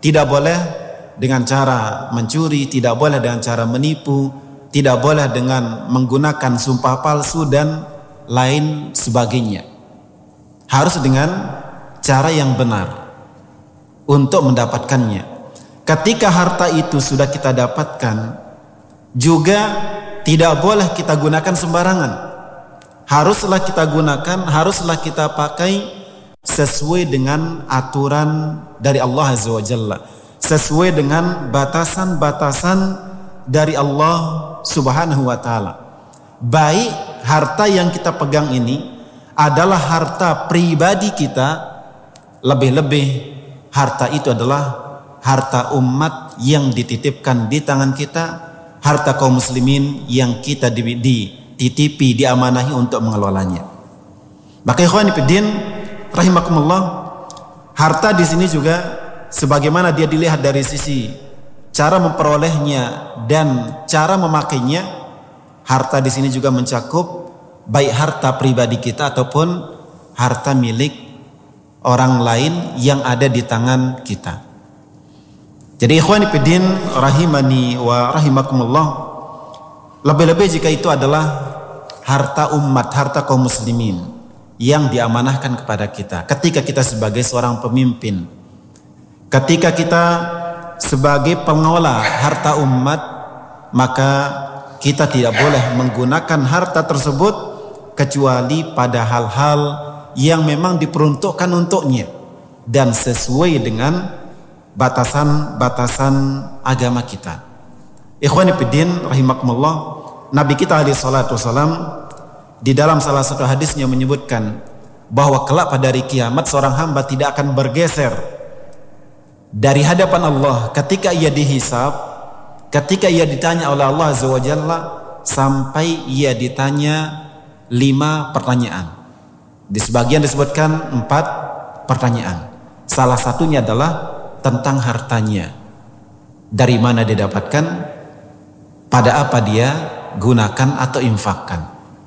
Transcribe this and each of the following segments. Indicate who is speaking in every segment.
Speaker 1: Tidak boleh dengan cara mencuri, tidak boleh dengan cara menipu, tidak boleh dengan menggunakan sumpah palsu dan lain sebagainya. Harus dengan cara yang benar untuk mendapatkannya. Ketika harta itu sudah kita dapatkan, juga tidak boleh kita gunakan sembarangan. Haruslah kita gunakan, haruslah kita pakai sesuai dengan aturan dari Allah Azza wa Jalla, sesuai dengan batasan-batasan dari Allah Subhanahu wa Ta'ala. Baik harta yang kita pegang ini adalah harta pribadi kita, lebih-lebih harta itu adalah harta umat yang dititipkan di tangan kita, harta kaum muslimin yang kita dititipi, diamanahi untuk mengelolanya. Maka ikhwani fiddin rahimakumullah, harta di sini juga sebagaimana dia dilihat dari sisi cara memperolehnya dan cara memakainya, harta di sini juga mencakup baik harta pribadi kita ataupun harta milik orang lain yang ada di tangan kita. Jadi ikhwani fiddin rahimani wa rahimakumullah, lebih-lebih jika itu adalah harta umat, harta kaum muslimin yang diamanahkan kepada kita. Ketika kita sebagai seorang pemimpin, ketika kita sebagai pengelola harta umat, maka kita tidak boleh menggunakan harta tersebut kecuali pada hal-hal yang memang diperuntukkan untuknya dan sesuai dengan batasan-batasan agama kita. Ikhwani fiddin rahimakumullah, Nabi kita alaihi salatu wasalam di dalam salah satu hadisnya menyebutkan bahwa kelak pada hari kiamat seorang hamba tidak akan bergeser dari hadapan Allah ketika ia dihisab, ketika ia ditanya oleh Allah Azza wa Jalla, sampai ia ditanya 5 pertanyaan. Di sebagian disebutkan 4 pertanyaan. Salah satunya adalah tentang hartanya. Dari mana dia dapatkan, pada apa dia gunakan atau infakkan.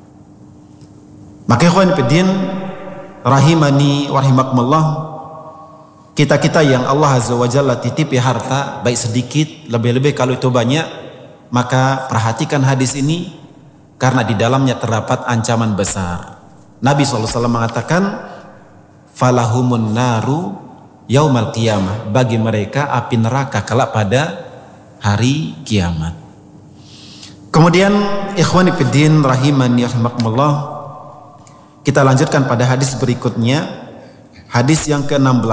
Speaker 1: Maka ikhwan fiddin rahimani wa rahimakumullah, kita-kita yang Allah Azza wa Jalla titipi harta, baik sedikit, lebih-lebih kalau itu banyak, maka perhatikan hadis ini karena di dalamnya terdapat ancaman besar. Nabi SAW mengatakan, falahumun naru yaumal qiyamah, bagi mereka api neraka kelak pada hari kiamat. Kemudian ikhwani fiddin rahimani rahimakumullah, kita lanjutkan pada hadis berikutnya, hadis yang ke-16.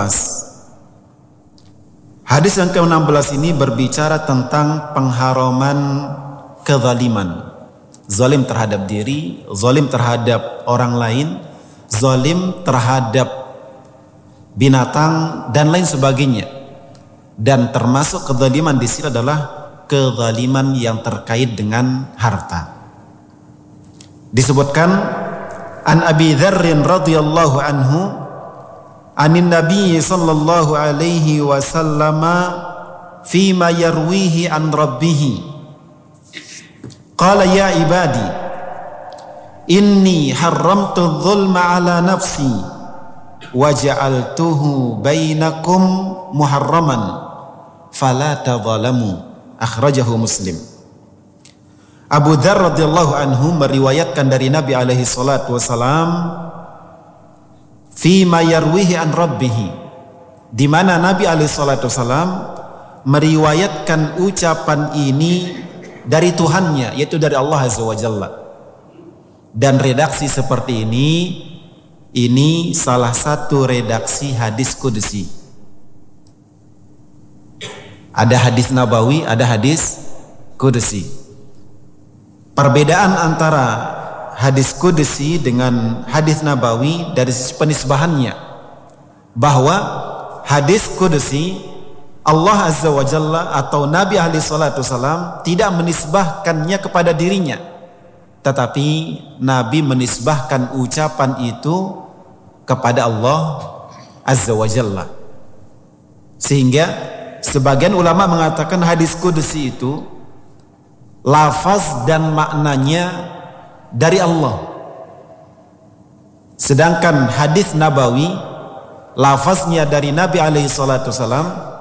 Speaker 1: Hadis yang ke-16 ini berbicara tentang pengharaman kezaliman. Zalim terhadap diri, zalim terhadap orang lain, zalim terhadap binatang dan lain sebagainya. Dan termasuk kezaliman di sini adalah kezaliman yang terkait dengan harta. Disebutkan an Abi Dzarr radhiyallahu anhu anin Nabi sallallahu alaihi wasallam fima yarwihi an rabbih qala ya ibadi inni haramtu dzulma ala nafsi waja'altuhu bainakum muharraman fala tadzalamu, akhrajahu Muslim. Abu Dzarr radhiyallahu anhu meriwayatkan dari Nabi alaihi salatu wasalam fima yarwihi an rabbih, di mana Nabi alaihi salatu wasalam meriwayatkan ucapan ini dari Tuhannya, yaitu dari Allah Azza wa Jalla. Dan redaksi seperti ini salah satu redaksi hadis qudsi. Ada hadis nabawi, ada hadis qudsi. Perbedaan antara hadis qudsi dengan hadis nabawi dari sisi penisbahannya, bahwa hadis qudsi Allah Azza wa Jalla atau Nabi alaihi salatu wasalam tidak menisbahkannya kepada dirinya, tetapi Nabi menisbahkan ucapan itu kepada Allah Azza wa Jalla. Sehingga sebagian ulama mengatakan hadis qudsi itu lafaz dan maknanya dari Allah, sedangkan hadis nabawi lafaznya dari Nabi alaihi salatu wasalam,